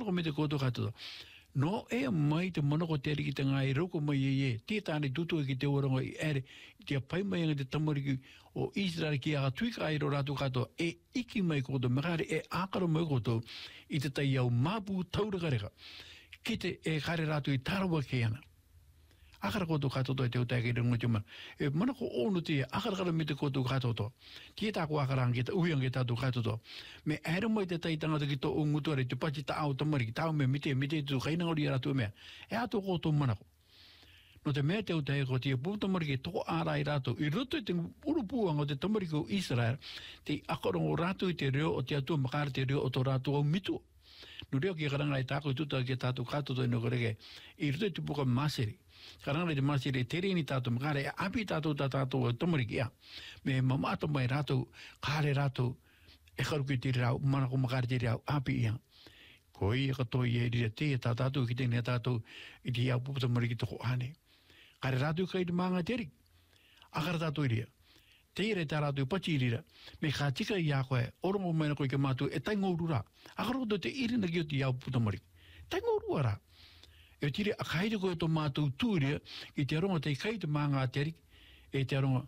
ko me te koto katoto. No mai te mono ko te ki te ngai roko mai te tane tutu ki te orongo I ere te pai mai te tamariki o Israel ki a tuika ai ro ratu kato iki mai koto megare akaro mai koto I te tai au mapu taurakareka ki te kare ratu I tarawa ke ana akara koto katoto te utai ki ringo tuma mana ko onu te akara me te koto katoto ki ta ko akara ki te uiang ki tatu katoto me ere mai te tai tangata ki to ungutuare te pachi ta au tamariki tau me mite tu kaina ori ratu me ato koto mana ko no te mea te utai ko te pu tamariki to arai ratu I roto te urupuanga o te tamariki o Israel te akarongo ratu I te reo o te atua makara te reo o to ratu au mitu no reo ki karanga I tako I tuta ki tatu katoto ino koreke I roto te puka maseri karanga le masiri tere ni tatu makare api tatu tamariki ia me mamato mai ratu kare ratu karu ki tiri rau mana ko makare tiri rau api ia koi kato I eri te tatu ki tene tatu I ti au pupu tamariki toko ane kare ratu kai di manga teri akara tatu iria teire ta ratu pachi iria me ka tika ia koe orongo mai na koe ke matu tai ngorura akara koto te iri na ki o ti au pupu tamariki tai ngorura e tiri a kaide koe to mātou tūria I te aronga te kai te manga teri e te aronga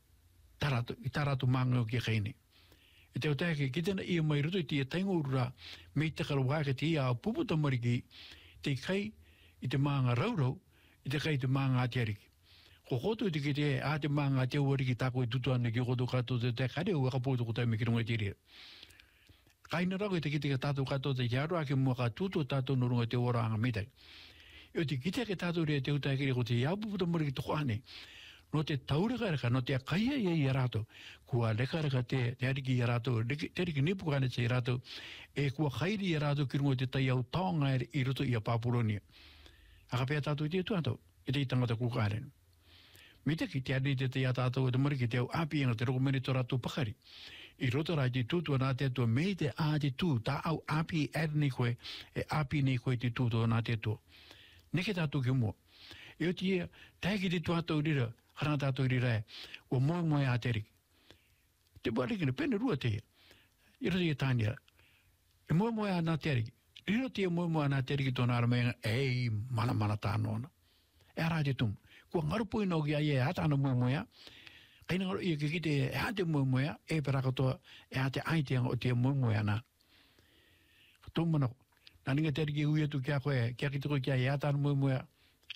I taratu manga o ki kaine. E te o taike ki tena ia mai ruto I te taingorura me te karawaka te ia a pupu tamariki te kai I te manga raurau I te kai te manga teri. Ko koto I te ki te a te manga te wariki tako I tutuana ki koto kato te kare o wakapoto ko tai me ki runga tiri. Kaina rau I te ki te tātou kato te hiaroa ke mua ka tutu tātou nurunga te oranga mitai. E te kite ke tātou rea te utai kere ko te iaupu tamariki toko ane. No te taureka no te akaia I rato. Kua lekareka te ariki I rato, te ariki nipu kane te I rato, e kua kairi I rato ki rungo te tai au taonga I roto I a Papuronia. Aka pia tātou I te tuato, I te tangata kukaren. Mita ki te ari te te ia tātou te mariki te au api inga te roko mene to ratu pakari. I roto rai te tūtua nā te atua mei te a te tū, tā au api eri ni koe, e api ni koe te tūtua nā te atua. Neke tātou ki mua. E o tia, taiki te tuatau rira, hana tātou rira o moe a teriki. Te warikina, pene rua te ia. Iro te ia tānia. E moe a nā teriki. Riro te moe a nā teriki tōna aramenga, ei, mana tānona. E ara te tumu. Kua ngarupu ino ki ai e hatana moe a. Kaina ngaru ia ki te e hate moe a, e perakatoa, e hate aiteanga o te moe a nā. Tō manako. Naninga teriki hui atu kia koe, kia ki tuko kia ia tāna moe.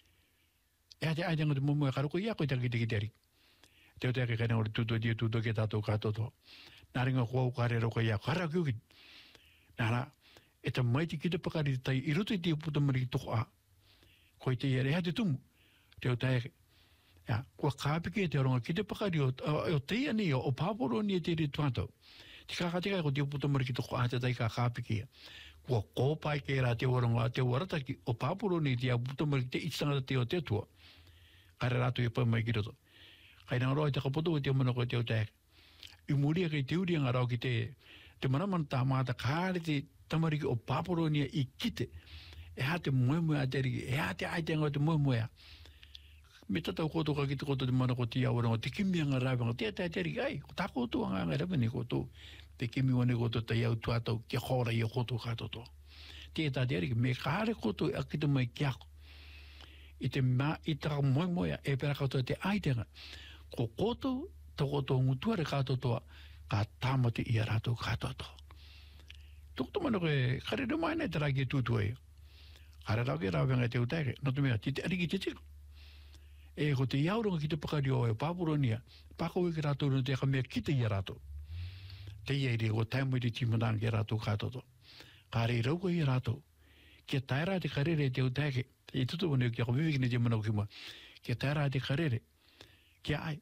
E hate aitanga te moe karuko ia koe taki te ki teri. Te o teke kaina ori tuto ke tātou katoto. Naringa kua ukare roko ia, kara kiukit. Nara, e ta maiti ki te pakari te tai, I roto I te puta mariki toko a. Koe te ia, e hate tumu. Te o teke. Ja, kua kāpiki e te aronga ki te pakari o te ia ni o Papuro ni e te ri tuantau. Te kakatika ko te puta mariki toko a te tai ka kāpiki ia. Kua kōpai ke rā te waronga, te warataki o Papuro ni te a puta mariki te itangata te o te tua. Kare rātu I pamai ki roto. Kai nā roa te kapoto o te mana koe te o tēk. I muria kei te urianga rau ki te manamana tā māta kāre te tamariki o Papuro ni I kite. E hā te moe a teriki, e hā te aitenga o te moe a. Me tatau koto ka ki te koto te mana ko te awaranga, te kimi anga rāwanga, te teriki, ai, ko tā koto anga anga rawani koto. Te kimi wane koto te iau tuatau, kia kora I koto katoto. Te teriki, me kāre koto a ki te mai kiako. I te mā, I taka moe e pera katoa te aitenga. Ko koto, ta koto ngutuare katotoa, ka tāmate I a rātou katoto. Tukutu mana koe, kare rumaina te rāki tūtua ia. Kare rāki rāwanga te utake, no te mea, te ariki te tiko. E ko te iauronga ki te pakari o e Papuronia, pako e ki rātou no te kamea ki te ia rātou. Te ia iri o taimoi te timanang ki rātou katoto. Kare I rauko I rātou. Kia taira te karere te utake, I tutu wane kia kawewikine te manau ki mua. Kia taira te karere, kia ai.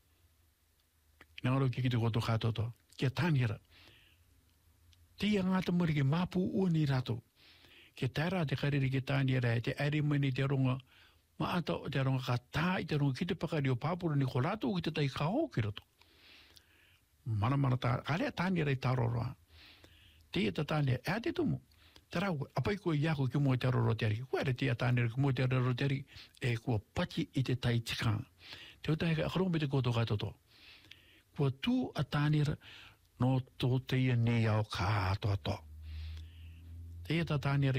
Nangaro ki te koto katoto, kia tāngira. Te ia ngāta mori ki māpu uani rātou. Kia taira te karere ki tāngira, te aere mani te ronga, maata o te ronga ka tā I te ronga ki te pakari o Papuro ni ko rātou ki te tai ka ho ki roto. Mana tā, karea tāngira I taroroa. Te ia ta tāngira, e te tumu. Tarau, apai ko iako ki mo te roro te ariki. Kua ere te atānera ki mo te roro te ariki, e kua pati I te tai tikanga. Te o tai ka akarombe te koto katoto. Kua tū atānera no tō te ia nei au kā toa. Te ia ta tānera